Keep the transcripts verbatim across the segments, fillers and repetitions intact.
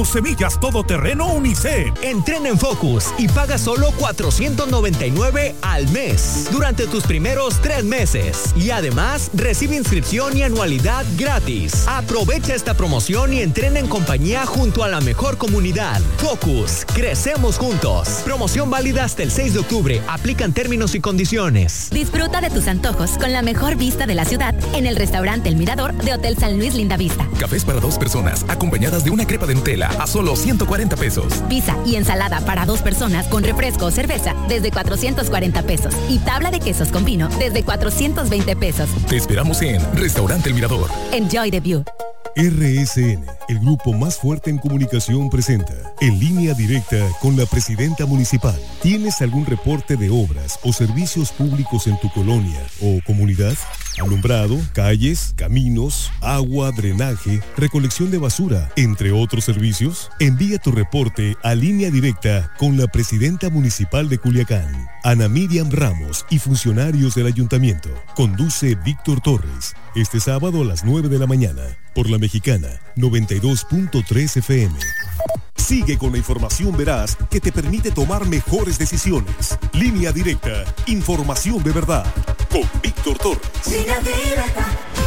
Semillas todoterreno Unicet. Entrena en Focus y paga solo cuatrocientos noventa y nueve al mes durante tus primeros tres meses. Y además, recibe inscripción y anualidad gratis. Aprovecha esta promoción y entrena en compañía junto a la mejor comunidad. Focus, crecemos juntos. Promoción válida hasta el seis de octubre. Aplican términos y condiciones. Disfruta de tus antojos con la mejor vista de la ciudad en el restaurante El Mirador de Hotel San Luis Lindavista. Cafés para dos personas, acompañadas de una crepa de Nutella a solo ciento cuarenta pesos. Pizza y ensalada para dos personas con refresco o cerveza desde cuatrocientos cuarenta pesos. Y tabla de quesos con vino desde cuatrocientos veinte pesos. Te esperamos en Restaurante El Mirador. Enjoy the view. R S N, el grupo más fuerte en comunicación, presenta En Línea Directa con la Presidenta Municipal. ¿Tienes algún reporte de obras o servicios públicos en tu colonia o comunidad? Alumbrado, calles, caminos, agua, drenaje, recolección de basura, entre otros servicios. Envía tu reporte a Línea Directa con la Presidenta Municipal de Culiacán, Ana Miriam Ramos, y funcionarios del Ayuntamiento. Conduce Víctor Torres, este sábado a las nueve de la mañana, por La Mexicana, noventa y dos punto tres F M. Sigue con la información veraz que te permite tomar mejores decisiones. Línea Directa, información de verdad, con Víctor Torres. Línea Directa.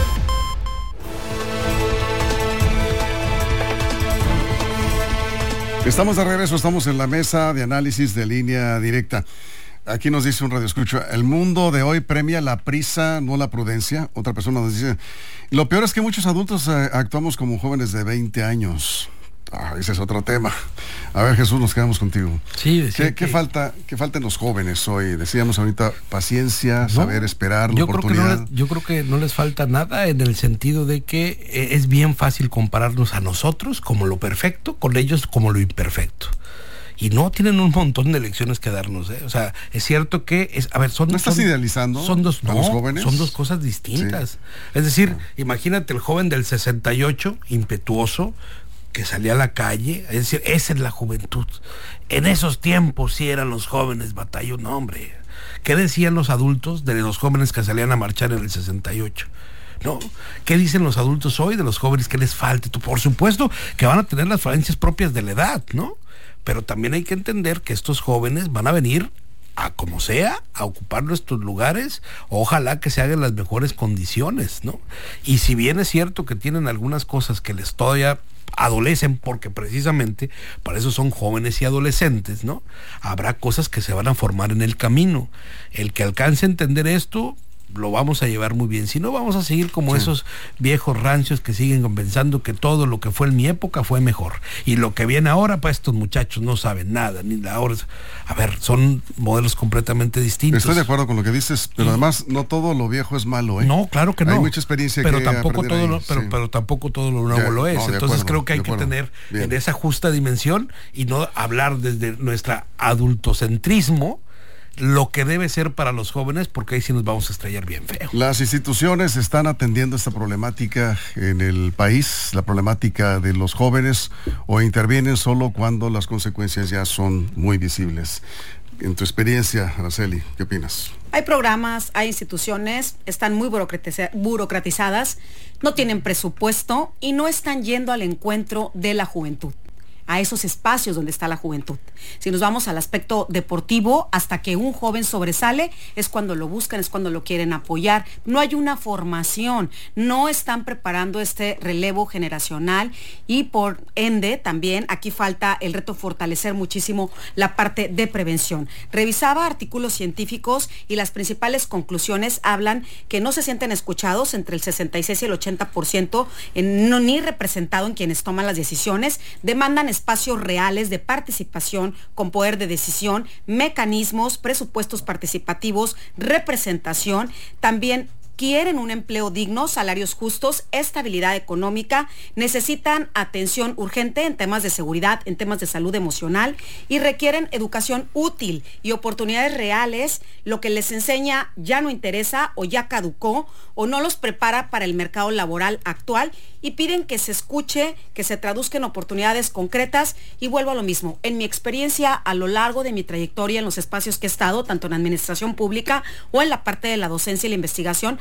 Estamos de regreso, estamos en la mesa de análisis de Línea Directa. Aquí nos dice un radioescucho, el mundo de hoy premia la prisa, no la prudencia. Otra persona nos dice, lo peor es que muchos adultos eh, actuamos como jóvenes de veinte años. Ah, ese es otro tema. A ver, Jesús, nos quedamos contigo. Sí, ¿Qué, que... ¿qué falta, qué falta en los jóvenes hoy? Decíamos ahorita, paciencia, no, saber esperar la yo oportunidad. Creo que no les, yo creo que no les falta nada, en el sentido de que eh, es bien fácil compararnos a nosotros como lo perfecto, con ellos como lo imperfecto. Y no tienen un montón de lecciones que darnos, ¿eh? O sea, es cierto que es, a ver, son ¿No estás son, idealizando son dos, a no, los jóvenes? Son dos cosas distintas. Sí. Es decir, no. Imagínate el joven del sesenta y ocho, impetuoso, que salía a la calle, es decir, esa es la juventud. En esos tiempos sí eran los jóvenes batallón, no, hombre. ¿Qué decían los adultos de los jóvenes que salían a marchar en el sesenta y ocho? No, ¿qué dicen los adultos hoy de los jóvenes que les falte? Por supuesto que van a tener las falencias propias de la edad, ¿no? Pero también hay que entender que estos jóvenes van a venir a como sea, a ocupar nuestros lugares, ojalá que se hagan las mejores condiciones, ¿no? Y si bien es cierto que tienen algunas cosas que les todavía adolecen, porque precisamente para eso son jóvenes y adolescentes, ¿no? Habrá cosas que se van a formar en el camino. El que alcance a entender esto, lo vamos a llevar muy bien. Si no, vamos a seguir como sí. esos viejos rancios que siguen pensando que todo lo que fue en mi época fue mejor. Y lo que viene ahora, pues estos muchachos no saben nada. Ni la hora. A ver, son modelos completamente distintos. Estoy de acuerdo con lo que dices, pero y, además no todo lo viejo es malo, ¿eh? No, claro que no. Hay mucha experiencia pero que tampoco todo ahí, lo, pero, sí. pero tampoco todo lo nuevo ya, lo es. No, Entonces acuerdo, creo que hay que tener bien. En esa justa dimensión y no hablar desde nuestra adultocentrismo lo que debe ser para los jóvenes, porque ahí sí nos vamos a estrellar bien feo. Las instituciones están atendiendo esta problemática en el país, la problemática de los jóvenes, o intervienen solo cuando las consecuencias ya son muy visibles. En tu experiencia, Araceli, ¿qué opinas? Hay programas, hay instituciones, están muy burocratiza- burocratizadas, no tienen presupuesto y no están yendo al encuentro de la juventud, a esos espacios donde está la juventud. Si nos vamos al aspecto deportivo, hasta que un joven sobresale, es cuando lo buscan, es cuando lo quieren apoyar. No hay una formación, no están preparando este relevo generacional y por ende también aquí falta el reto fortalecer muchísimo la parte de prevención. Revisaba artículos científicos y las principales conclusiones hablan que no se sienten escuchados entre el sesenta y seis y el ochenta por ciento, en, no, ni representado en quienes toman las decisiones, demandan espacios reales de participación con poder de decisión, mecanismos, presupuestos participativos, representación, también quieren un empleo digno, salarios justos, estabilidad económica, necesitan atención urgente en temas de seguridad, en temas de salud emocional y requieren educación útil y oportunidades reales. Lo que les enseña ya no interesa o ya caducó o no los prepara para el mercado laboral actual y piden que se escuche, que se traduzca en oportunidades concretas. Y vuelvo a lo mismo, en mi experiencia a lo largo de mi trayectoria en los espacios que he estado, tanto en administración pública o en la parte de la docencia y la investigación,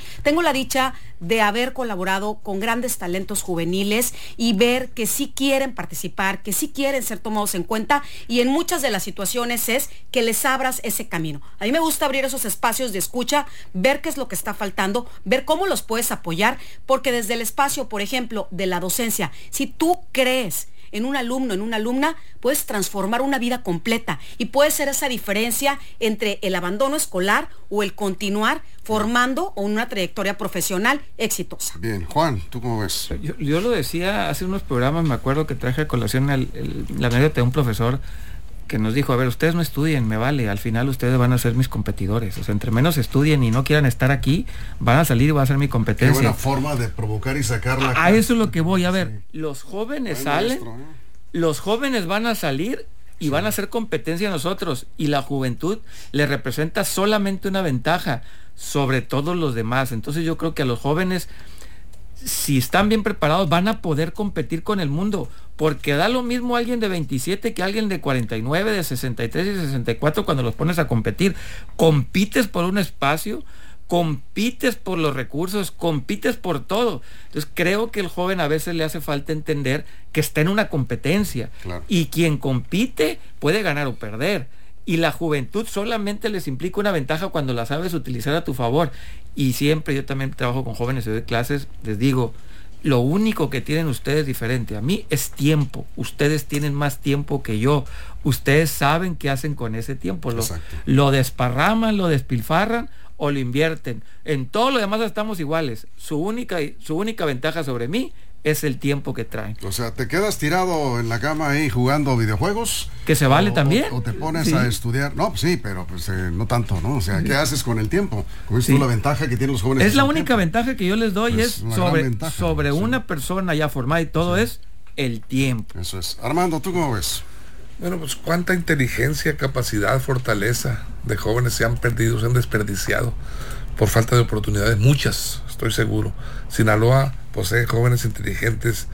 Tengo la dicha de haber colaborado con grandes talentos juveniles y ver que sí quieren participar, que sí quieren ser tomados en cuenta, y en muchas de las situaciones es que les abras ese camino. A mí me gusta abrir esos espacios de escucha, ver qué es lo que está faltando, ver cómo los puedes apoyar, porque desde el espacio, por ejemplo, de la docencia, si tú crees en un alumno, en una alumna, puedes transformar una vida completa y puede ser esa diferencia entre el abandono escolar o el continuar formando o una trayectoria profesional exitosa. Bien, Juan, ¿tú cómo ves? Yo, yo lo decía hace unos programas, me acuerdo que traje a colación el, el, la anécdota de un profesor que nos dijo, a ver, ustedes no estudien, me vale, al final ustedes van a ser mis competidores, o sea, entre menos estudien y no quieran estar aquí, van a salir y va a ser mi competencia. Qué buena forma de provocar y sacar la... A, a eso es lo que voy, a ver, sí. Los jóvenes Ay, salen, maestro, ¿eh? Los jóvenes van a salir y sí. Van a hacer competencia a nosotros, y la juventud le representa solamente una ventaja sobre todos los demás. Entonces yo creo que a los jóvenes, si están bien preparados, van a poder competir con el mundo, porque da lo mismo alguien de veintisiete que alguien de cuarenta y nueve, de sesenta y tres y sesenta y cuatro cuando los pones a competir. Compites por un espacio, compites por los recursos, compites por todo. Entonces creo que el joven a veces le hace falta entender que está en una competencia, claro. Y quien compite puede ganar o perder. Y la juventud solamente les implica una ventaja cuando la sabes utilizar a tu favor. Y siempre, yo también trabajo con jóvenes y doy clases, les digo, lo único que tienen ustedes diferente a mí es tiempo. Ustedes tienen más tiempo que yo. Ustedes saben qué hacen con ese tiempo. Lo, lo desparraman, lo despilfarran o lo invierten. En todo lo demás estamos iguales. Su única, su única ventaja sobre mí es el tiempo que traen. O sea, ¿te quedas tirado en la cama ahí jugando videojuegos? Que se vale o, también. O, o te pones sí. a estudiar. No, pues sí, pero pues eh, no tanto, ¿no? O sea, ¿qué haces con el tiempo? ¿Cómo es sí. tú la ventaja que tienen los jóvenes? Es la única tiempo? ventaja que yo les doy, pues es sobre, ventaja, sobre sí. una persona ya formada y todo sí. es el tiempo. Eso es. Armando, ¿tú cómo ves? Bueno, pues cuánta inteligencia, capacidad, fortaleza de jóvenes se han perdido, se han desperdiciado por falta de oportunidades, muchas, estoy seguro. Sinaloa posee jóvenes inteligentes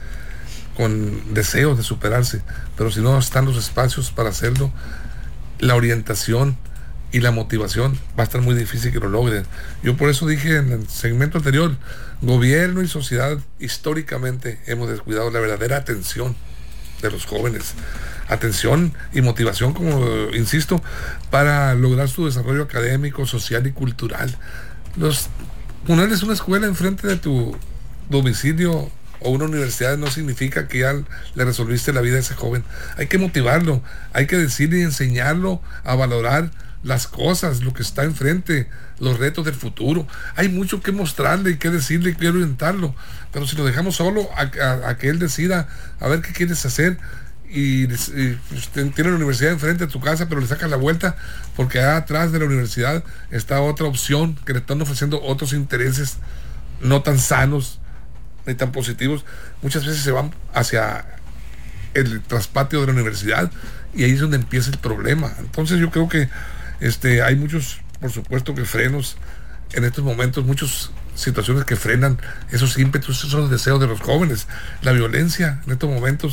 con deseos de superarse, pero si no están los espacios para hacerlo, la orientación y la motivación va a estar muy difícil que lo logren. Yo por eso dije en el segmento anterior, gobierno y sociedad históricamente hemos descuidado la verdadera atención de los jóvenes, atención y motivación, como insisto, para lograr su desarrollo académico, social y cultural. Los ponerles una escuela enfrente de tu domicilio o una universidad no significa que ya le resolviste la vida a ese joven. Hay que motivarlo, hay que decirle y enseñarlo a valorar las cosas, lo que está enfrente, los retos del futuro. Hay mucho que mostrarle y que decirle y que orientarlo, pero si lo dejamos solo a, a, a que él decida a ver qué quieres hacer, y, y tiene la universidad enfrente de tu casa, pero le sacas la vuelta porque atrás de la universidad está otra opción que le están ofreciendo otros intereses no tan sanos ni tan positivos. Muchas veces se van hacia el traspatio de la universidad y ahí es donde empieza el problema. Entonces yo creo que este hay muchos, por supuesto, que frenos en estos momentos, muchas situaciones que frenan esos ímpetus, esos deseos de los jóvenes. La violencia en estos momentos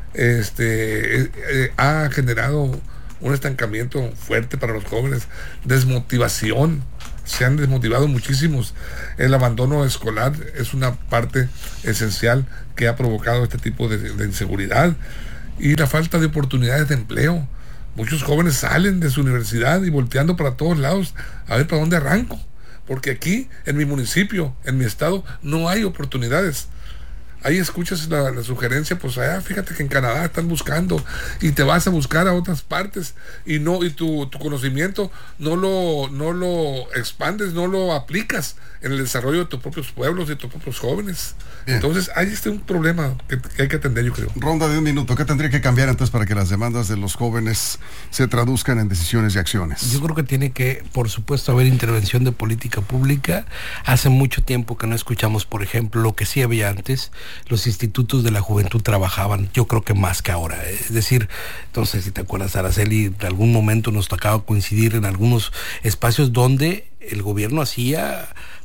este eh, eh, ha generado un estancamiento fuerte para los jóvenes, desmotivación, se han desmotivado muchísimos. El abandono escolar es una parte esencial que ha provocado este tipo de, de inseguridad, y la falta de oportunidades de empleo. Muchos jóvenes salen de su universidad y volteando para todos lados a ver para dónde arranco, porque aquí en mi municipio, en mi estado, no hay oportunidades. Ahí escuchas la, la sugerencia, pues allá, fíjate que en Canadá están buscando, y te vas a buscar a otras partes y no y tu, tu conocimiento no lo no lo expandes, no lo aplicas en el desarrollo de tus propios pueblos y de tus propios jóvenes. Bien. Entonces ahí está un problema que, que hay que atender, yo creo. Ronda de un minuto, ¿qué tendría que cambiar entonces para que las demandas de los jóvenes se traduzcan en decisiones y acciones? Yo creo que tiene que, por supuesto, haber intervención de política pública. Hace mucho tiempo que no escuchamos, por ejemplo, lo que sí había antes. Los institutos de la juventud trabajaban, yo creo que más que ahora. Es decir, entonces, si te acuerdas, Araceli, en algún momento nos tocaba coincidir en algunos espacios donde el gobierno hacía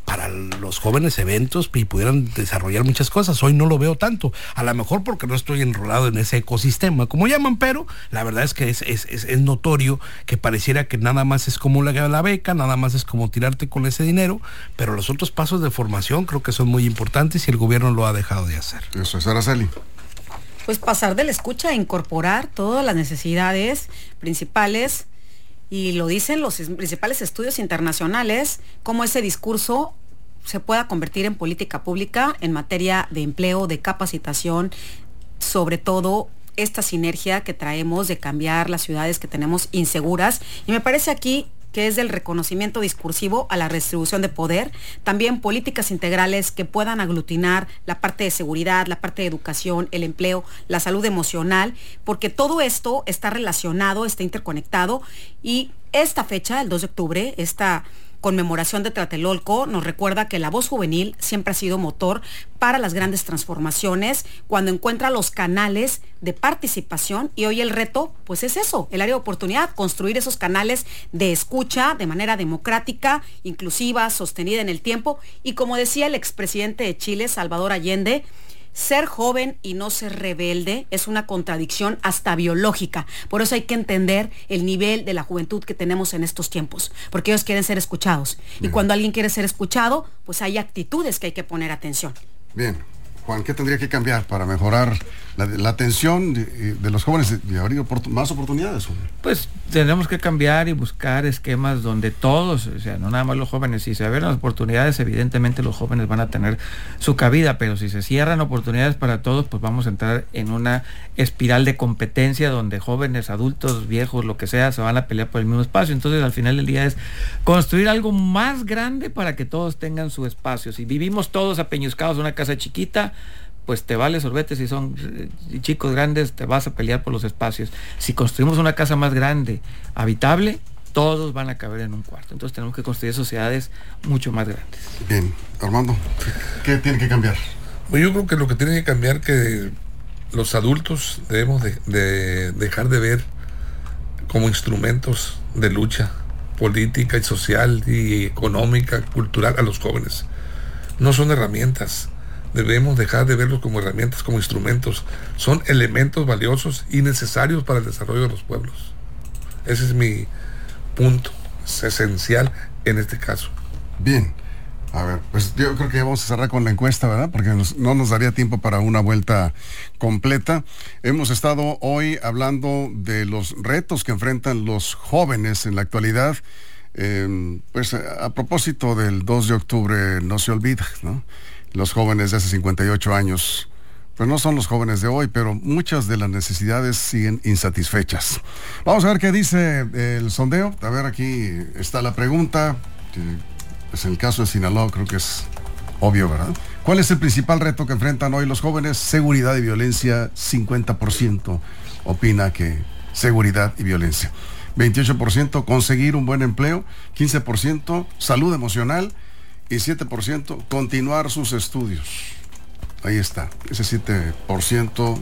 para los jóvenes eventos y pudieran desarrollar muchas cosas. Hoy no lo veo tanto, a lo mejor porque no estoy enrolado en ese ecosistema, como llaman, pero la verdad es que es, es, es, es notorio que pareciera que nada más es como la, la beca, nada más es como tirarte con ese dinero, pero los otros pasos de formación creo que son muy importantes y el gobierno lo ha dejado de hacer. Eso es, Araceli. Pues pasar de la escucha a incorporar todas las necesidades principales, y lo dicen los principales estudios internacionales, cómo ese discurso se pueda convertir en política pública en materia de empleo, de capacitación, sobre todo esta sinergia que traemos de cambiar las ciudades que tenemos inseguras. Y me parece aquí que es del reconocimiento discursivo a la redistribución de poder, también políticas integrales que puedan aglutinar la parte de seguridad, la parte de educación, el empleo, la salud emocional, porque todo esto está relacionado, está interconectado, y esta fecha, el dos de octubre, esta conmemoración de Tlatelolco, nos recuerda que la voz juvenil siempre ha sido motor para las grandes transformaciones, cuando encuentra los canales de participación, y hoy el reto pues es eso, el área de oportunidad, construir esos canales de escucha de manera democrática, inclusiva, sostenida en el tiempo, y como decía el expresidente de Chile, Salvador Allende, ser joven y no ser rebelde es una contradicción hasta biológica. Por eso hay que entender el nivel de la juventud que tenemos en estos tiempos, porque ellos quieren ser escuchados. Y cuando alguien quiere ser escuchado, pues hay actitudes que hay que poner atención. Bien. Juan, ¿qué tendría que cambiar para mejorar la, la atención de, de los jóvenes y abrir oportun- más oportunidades? Pues tenemos que cambiar y buscar esquemas donde todos, o sea, no nada más los jóvenes, si se abren las oportunidades, evidentemente los jóvenes van a tener su cabida, pero si se cierran oportunidades para todos, pues vamos a entrar en una espiral de competencia donde jóvenes, adultos, viejos, lo que sea, se van a pelear por el mismo espacio. Entonces al final del día es construir algo más grande para que todos tengan su espacio. Si vivimos todos apeñuscados en una casa chiquita, pues te vale sorbete. Si son chicos grandes, te vas a pelear por los espacios. Si construimos una casa más grande, habitable, todos van a caber en un cuarto. Entonces tenemos que construir sociedades mucho más grandes. Bien, Armando, ¿qué tiene que cambiar? Pues yo creo que lo que tiene que cambiar, que los adultos debemos de, de dejar de ver como instrumentos de lucha política y social y económica, cultural a los jóvenes. No son herramientas. Debemos dejar de verlos como herramientas, como instrumentos. Son elementos valiosos y necesarios para el desarrollo de los pueblos. Ese es mi punto. Es esencial en este caso. Bien. A ver, pues yo creo que vamos a cerrar con la encuesta, ¿verdad? Porque nos, no nos daría tiempo para una vuelta completa. Hemos estado hoy hablando de los retos que enfrentan los jóvenes en la actualidad. Eh, pues a propósito del dos de octubre, no se olvida, ¿no? Los jóvenes de hace cincuenta y ocho años, pues no son los jóvenes de hoy, pero muchas de las necesidades siguen insatisfechas. Vamos a ver qué dice el sondeo. A ver, aquí está la pregunta. Pues en el caso de Sinaloa creo que es obvio, ¿verdad? ¿Cuál es el principal reto que enfrentan hoy los jóvenes? Seguridad y violencia. cincuenta por ciento opina que seguridad y violencia. veintiocho por ciento conseguir un buen empleo. quince por ciento salud emocional. Y siete por ciento continuar sus estudios. Ahí está. Ese siete por ciento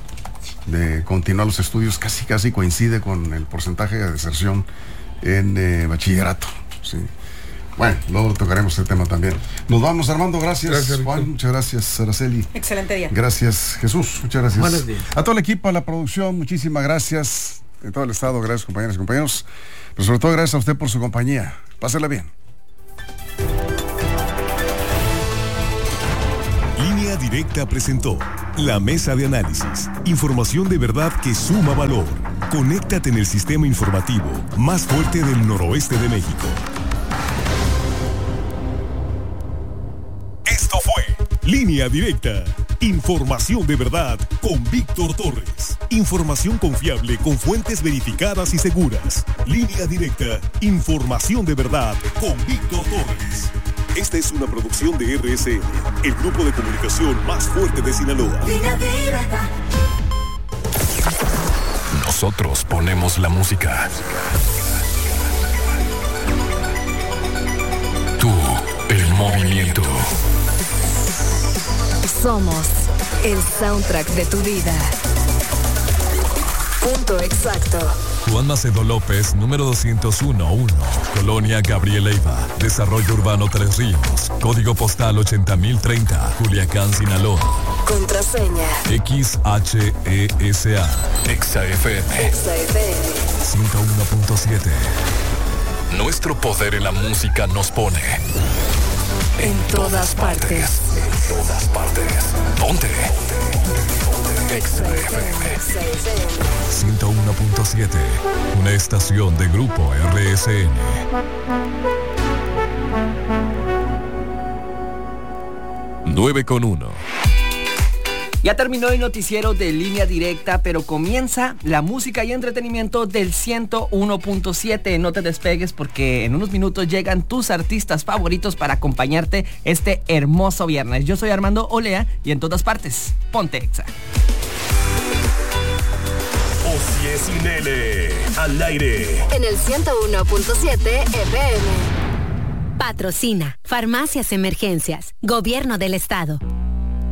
de continuar los estudios casi casi coincide con el porcentaje de deserción en eh, bachillerato. ¿Sí? Bueno, luego tocaremos este tema también. Nos vamos, Armando. Gracias, gracias Juan. Muchas gracias, Araceli. Excelente día. Gracias, Jesús. Muchas gracias. Buenos días. A todo el equipo, a la producción, muchísimas gracias. En todo el estado, gracias, compañeras y compañeros. Pero sobre todo, gracias a usted por su compañía. Pásela bien. Línea Directa presentó la mesa de análisis. Información de verdad que suma valor. Conéctate en el sistema informativo más fuerte del noroeste de México. Esto fue Línea Directa. Información de verdad con Víctor Torres. Información confiable con fuentes verificadas y seguras. Línea Directa. Información de verdad con Víctor Torres. Esta es una producción de R S N, el grupo de comunicación más fuerte de Sinaloa. Nosotros ponemos la música. Tú, el movimiento. Somos el soundtrack de tu vida. Punto exacto. Juan Macedo López, número doscientos uno uno, Colonia Gabriel Leiva, Desarrollo Urbano Tres Ríos, Código Postal ochenta mil treinta, Culiacán, Sinaloa. Contraseña X H E S A. Exa F M. Exa F M ciento uno punto siete. Nuestro poder en la música nos pone en, en todas partes. partes. En todas partes. Ponte. Exa F M ciento uno punto siete. Una estación de Grupo R S N. nueve con uno. Ya terminó el noticiero de Línea Directa, pero comienza la música y entretenimiento del ciento uno punto siete. No te despegues porque en unos minutos llegan tus artistas favoritos para acompañarte este hermoso viernes. Yo soy Armando Olea y en todas partes, ponte Exa. Osié Sinele, al aire. En el ciento uno punto siete F M. Patrocina Farmacias Emergencias, Gobierno del Estado.